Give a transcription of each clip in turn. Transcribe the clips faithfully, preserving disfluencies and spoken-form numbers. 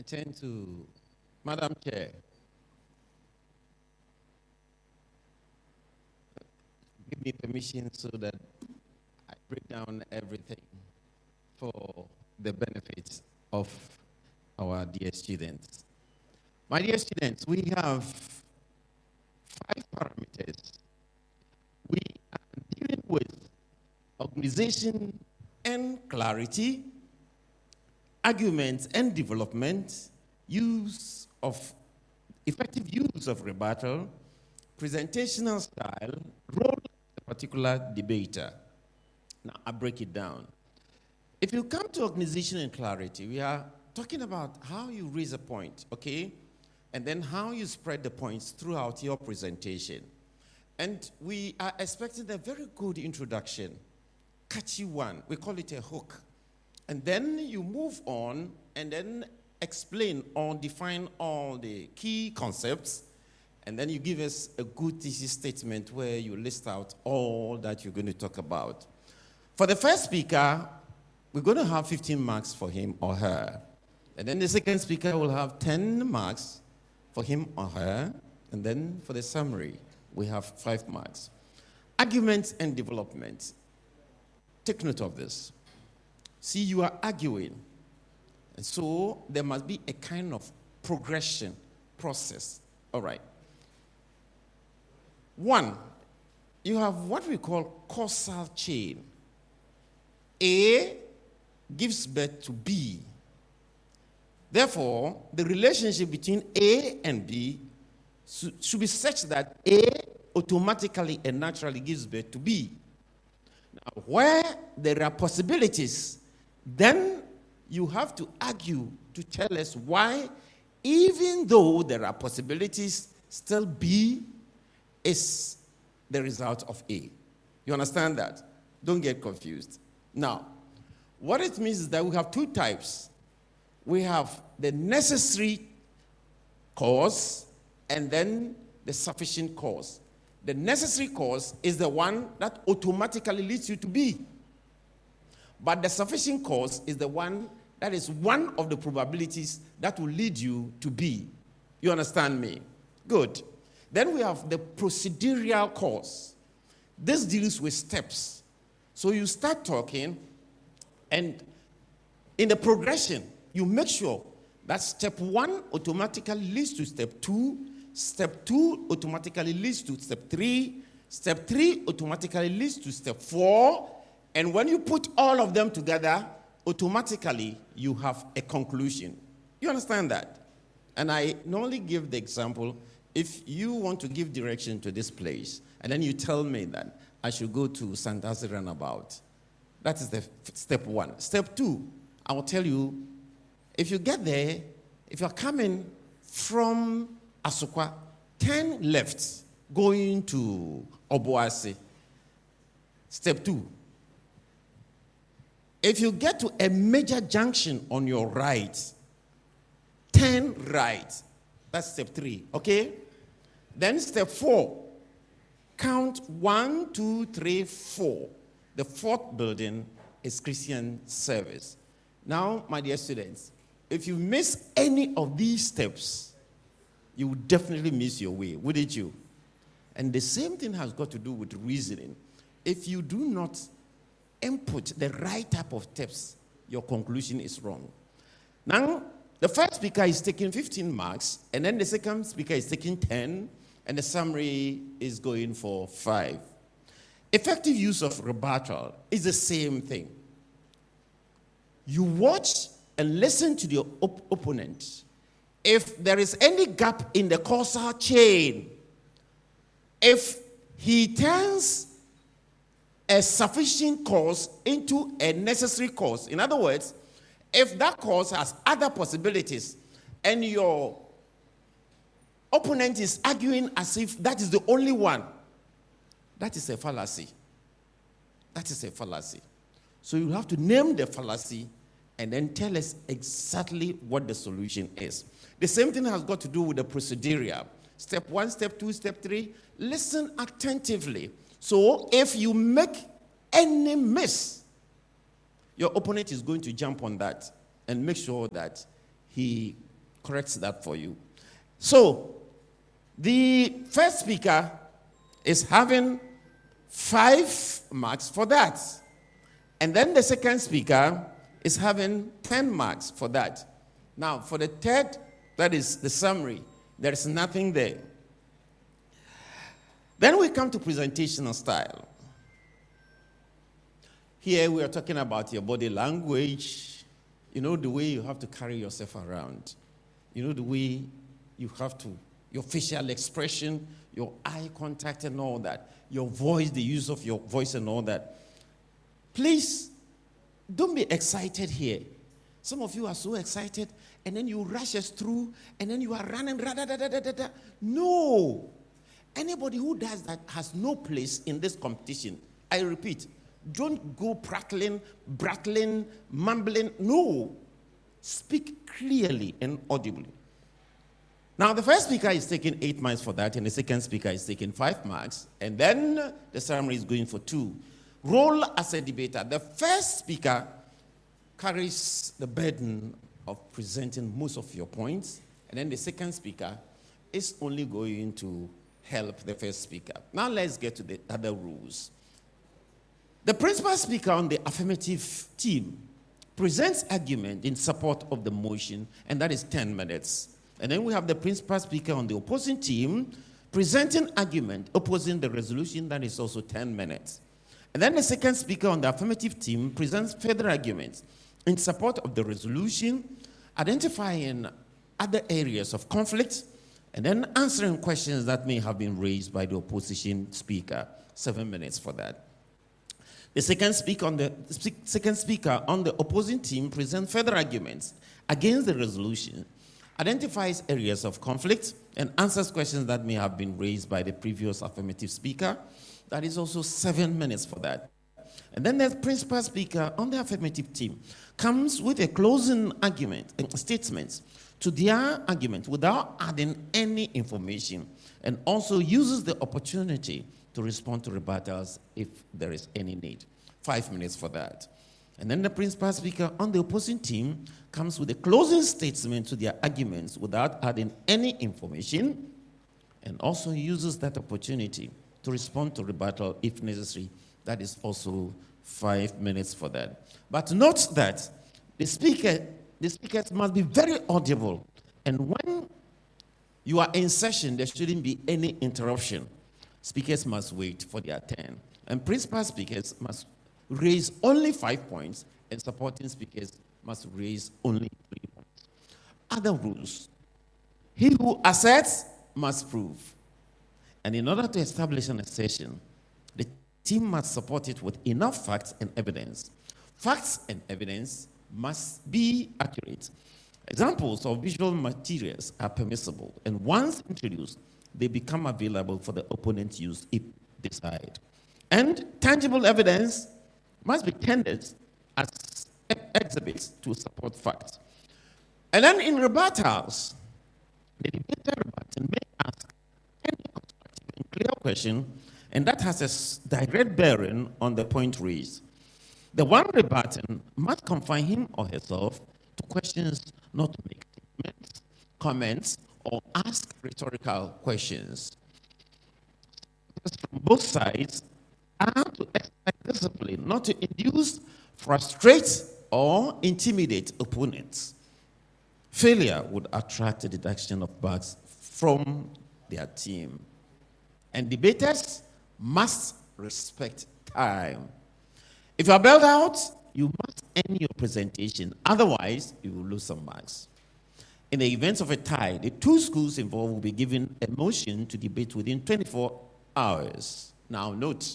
I turn to Madam Chair. Give me permission so that I break down everything for the benefit of our dear students. My dear students, we have five parameters. We are dealing with organization and clarity, arguments and development, use of effective use of rebuttal, presentational style, role of a particular debater. Now, I break it down. If you come to organization and clarity, we are talking about how you raise a point, okay? And then how you spread the points throughout your presentation. And we are expecting a very good introduction, catchy one. We call it a hook. And then you move on and then explain or define all the key concepts. And then you give us a good thesis statement where you list out all that you're going to talk about. For the first speaker, we're going to have fifteen marks for him or her. And then the second speaker will have ten marks for him or her. And then for the summary, we have five marks. Arguments and development. Take note of this. See, you are arguing. And so there must be a kind of progression process. All right. One, you have what we call causal chain. A gives birth to B. Therefore, the relationship between A and B should be such that A automatically and naturally gives birth to B. Now, where there are possibilities, then you have to argue to tell us why, even though there are possibilities, still B is the result of A. You understand that? Don't get confused. Now, what it means is that we have two types. We have the necessary cause and then the sufficient cause. The necessary cause is the one that automatically leads you to B. But the sufficient cause is the one that is one of the probabilities that will lead you to B. You understand me? Good. Then we have the procedural cause. This deals with steps. So you start talking, and in the progression, you make sure that step one automatically leads to step two, step two automatically leads to step three, step three automatically leads to step four, and when you put all of them together, automatically you have a conclusion. You understand that? And I normally give the example, if you want to give direction to this place, and then you tell me that I should go to Santasi Runabout. That is the f- step one. Step two, I will tell you, if you get there, if you're coming from Asukwa, turn left, going to Obuasi. Step two. If you get to a major junction on your right, turn right. That's step three, okay? Then step four, count one, two, three, four. The fourth building is Christian service. Now, my dear students, if you miss any of these steps, you would definitely miss your way, wouldn't you? And the same thing has got to do with reasoning. If you do not input the right type of steps, your conclusion is wrong. Now, the first speaker is taking fifteen marks, and then the second speaker is taking ten, and the summary is going for five. Effective use of rebuttal is the same thing. You watch and listen to your op- opponent. If there is any gap in the causal chain, if he turns a sufficient cause into a necessary cause, in other words, if that cause has other possibilities and your opponent is arguing as if that is the only one, that is a fallacy. That is a fallacy. So you have to name the fallacy and then tell us exactly what the solution is. The same thing has got to do with the procedural. Step one, step two, step three. Listen attentively. So if you make any miss, your opponent is going to jump on that and make sure that he corrects that for you. So, the first speaker is having five marks for that. And then the second speaker is having ten marks for that. Now, for the third, that is the summary. There is nothing there. Then we come to presentational style. Here we are talking about your body language. You know, the way you have to carry yourself around. You know, the way you have to, your facial expression, your eye contact and all that. Your voice, the use of your voice and all that. Please, don't be excited here. Some of you are so excited, and then you rush us through, and then you are running. Da, da, da, da, da, da. No. Anybody who does that has no place in this competition. I repeat, don't go prattling, brattling, mumbling. No. Speak clearly and audibly. Now, the first speaker is taking eight marks for that, and the second speaker is taking five marks, and then the ceremony is going for two. Role as a debater. The first speaker carries the burden of presenting most of your points, and then the second speaker is only going to help the first speaker. Now let's get to the other rules. The principal speaker on the affirmative team presents argument in support of the motion, and that is ten minutes. And then we have the principal speaker on the opposing team presenting argument opposing the resolution, that is also ten minutes. And then the second speaker on the affirmative team presents further arguments in support of the resolution, identifying other areas of conflict, and then answering questions that may have been raised by the opposition speaker. Seven minutes for that. The second speaker on the second speaker on the opposing team presents further arguments against the resolution, identifies areas of conflict, and answers questions that may have been raised by the previous affirmative speaker. That is also seven minutes for that. And then the principal speaker on the affirmative team comes with a closing argument and statements to their argument without adding any information, and also uses the opportunity to respond to rebuttals if there is any need. Five minutes for that. And then the principal speaker on the opposing team comes with a closing statement to their arguments without adding any information, and also uses that opportunity to respond to rebuttal if necessary. That is also five minutes for that. But note that the speaker, the speakers must be very audible, and when you are in session, there shouldn't be any interruption. Speakers must wait for their turn, and principal speakers must raise only five points, and supporting speakers must raise only three points. Other rules: he who asserts must prove. And in order to establish an assertion, the team must support it with enough facts and evidence. Facts and evidence must be accurate. Examples of visual materials are permissible, and once introduced, they become available for the opponent's use if desired. And tangible evidence must be tendered as exhibits to support facts. And then in rebuttals, the debater rebuttal may ask any constructive and clear question, and that has a direct bearing on the point raised. The one rebutting must confine him or herself to questions, not to make statements, comments, or ask rhetorical questions. From both sides are to exercise discipline, not to induce, frustrate, or intimidate opponents. Failure would attract a deduction of marks from their team. And debaters must respect time. If you are bailed out, you must end your presentation. Otherwise, you will lose some marks. In the event of a tie, the two schools involved will be given a motion to debate within twenty-four hours. Now, note,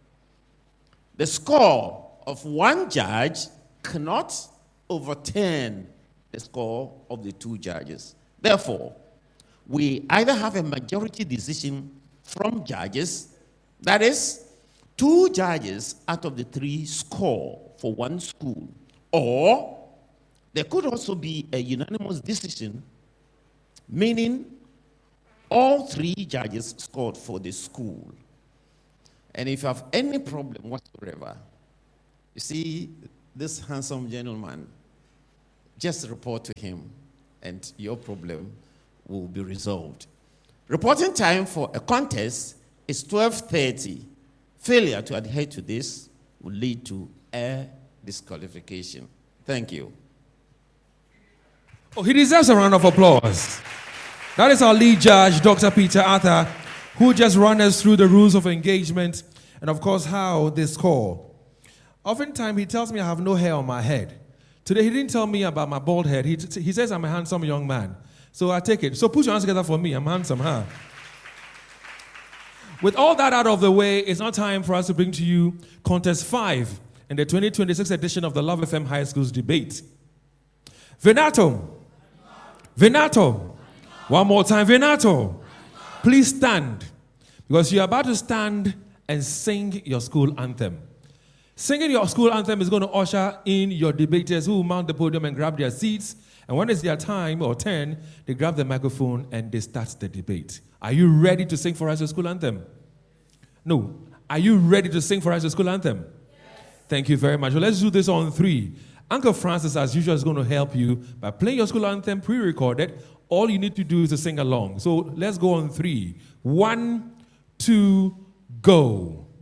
the score of one judge cannot overturn the score of the two judges. Therefore, we either have a majority decision from judges, that is, two judges out of the three score for one school, or there could also be a unanimous decision, meaning all three judges scored for the school. And if you have any problem whatsoever, you see this handsome gentleman, just report to him, and your problem will be resolved. Reporting time for a contest is twelve thirty. Failure to adhere to this will lead to a disqualification. Thank you. Oh, he deserves a round of applause. That is our lead judge, Doctor Peter Arthur, who just ran us through the rules of engagement and, of course, how they score. Oftentimes, he tells me I have no hair on my head. Today, he didn't tell me about my bald head. He, t- he says I'm a handsome young man. So I take it. So put your hands together for me. I'm handsome, huh? With all that out of the way, it's now time for us to bring to you Contest five in the twenty twenty-six edition of the Love F M High Schools Debate. Venato. Venato. One more time, Venato. Please stand, because you're about to stand and sing your school anthem. Singing your school anthem is going to usher in your debaters who will mount the podium and grab their seats. And when it's their time or turn, they grab the microphone and they start the debate. Are you ready to sing for us your school anthem? No. Are you ready to sing for us your school anthem? Yes. Thank you very much. Well, let's do this on three. Uncle Francis, as usual, is going to help you by playing your school anthem pre-recorded. All you need to do is to sing along. So let's go on three. One, two, go.